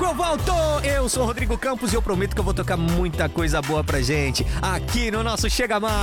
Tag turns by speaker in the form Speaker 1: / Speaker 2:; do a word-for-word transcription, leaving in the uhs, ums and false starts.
Speaker 1: eu volto! Eu sou o Rodrigo Campos e eu prometo que eu vou tocar muita coisa boa pra gente aqui no nosso Chega Mais.